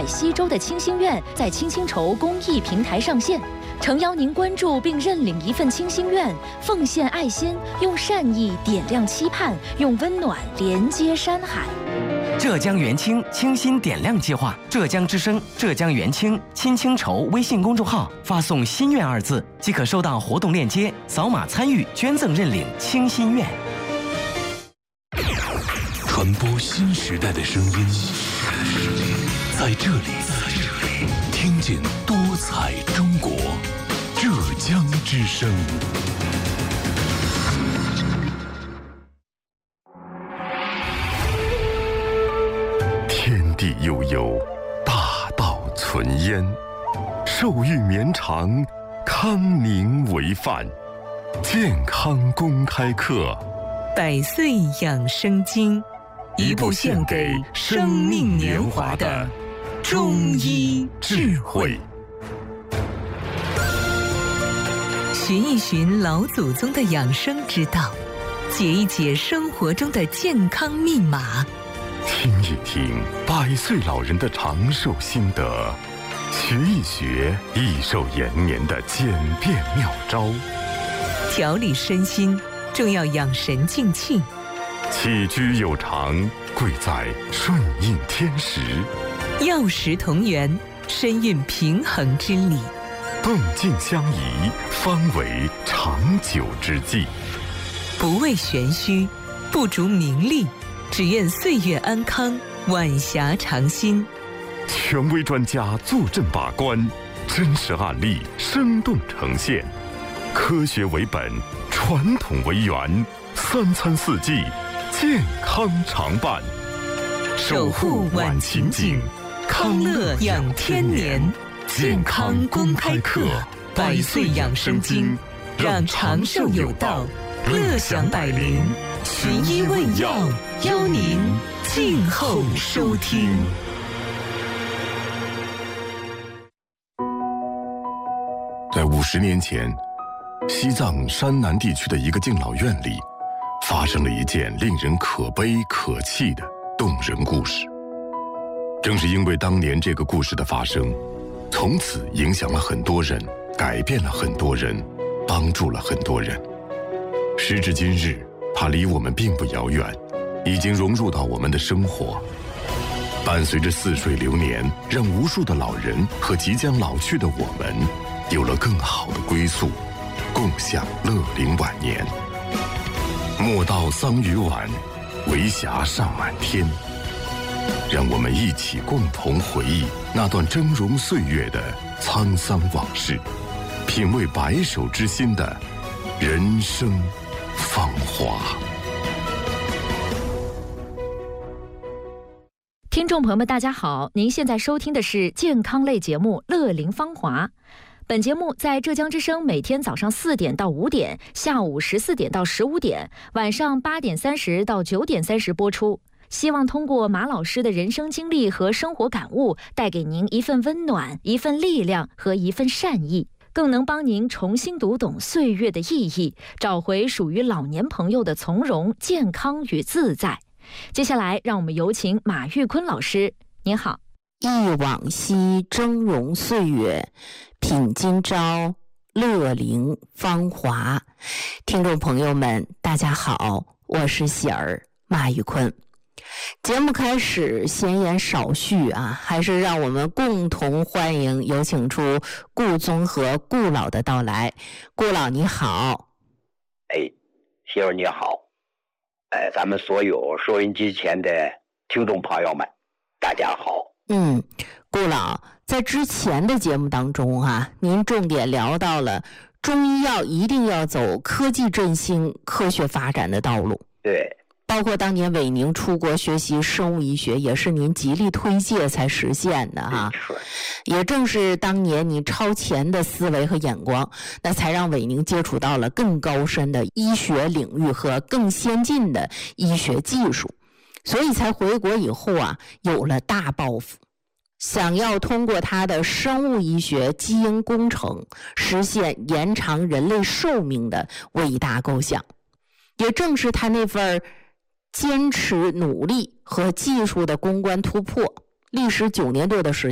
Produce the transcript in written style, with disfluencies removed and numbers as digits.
海西州的清心愿在清心筹公益平台上线，诚邀您关注并认领一份清心愿，奉献爱心，用善意点亮期盼，用温暖连接山海。 浙江元清清心点亮计划，浙江之声、浙江元清清清筹微信公众号发送“心愿”二字，即可收到活动链接，扫码参与捐赠认领清心愿。 传播新时代的声音，在这里听见多彩中国，浙江之声。 天地悠悠，大道存焉，寿育绵长，康宁为范。健康公开课， 百岁养生经，一部献给生命年华的中医智慧。寻一寻老祖宗的养生之道，解一解生活中的健康密码， 听一听百岁老人的长寿心得，学一学益寿延年的简便妙招。 调理身心，重要养神静气。 起居有常，贵在顺应天时。 药食同源，深蕴平衡之理。 动静相宜，方为长久之计。 不为玄虚，不逐名利，只愿岁月安康，晚霞长新。 权威专家坐镇把关，真实案例生动呈现，科学为本，传统为源，三餐四季，健康常伴。 守护晚晴景，康乐养天年。健康公开课，百岁养生经，让长寿有道，乐享百龄。寻医问药，邀您静候收听。 在50年前，西藏山南地区的一个敬老院里，发生了一件令人可悲可泣的动人故事。正是因为当年这个故事的发生，从此影响了很多人，改变了很多人，帮助了很多人。时至今日，它离我们并不遥远，已经融入到我们的生活，伴随着似水流年，让无数的老人和即将老去的我们有了更好的归宿，共享乐龄晚年。莫道桑榆晚，为霞尚满天。让我们一起共同回忆那段峥嵘岁月的沧桑往事，品味白首之心的人生芳华。 听众朋友们大家好，您现在收听的是健康类节目《乐龄芳华》。本节目在浙江之声每天早上4点到5点，下午14点到15点，晚上8点30到9点30播出。希望通过马老师的人生经历和生活感悟，带给您一份温暖、一份力量和一份善意，更能帮您重新读懂岁月的意义，找回属于老年朋友的从容、健康与自在。接下来，让我们有请马玉坤老师。您好。 忆往昔峥嵘岁月，品今朝乐龄芳华。听众朋友们大家好，我是喜儿马玉坤。节目开始，闲言少叙啊，还是让我们共同欢迎有请出顾宗和顾老的到来。顾老你好。 媳妇你好。咱们所有收音机前的听众朋友们大家好。 顾老，在之前的节目当中您重点聊到了中医药一定要走科技振兴、科学发展的道路。 对， 包括当年韦宁出国学习生物医学，也是您极力推介才实现的也正是当年你超前的思维和眼光，那才让韦宁接触到了更高深的医学领域和更先进的医学技术，所以才回国以后有了大抱负，想要通过他的生物医学基因工程实现延长人类寿命的伟大构想。也正是他那份坚持努力和技术的攻关突破，历时9年多的时间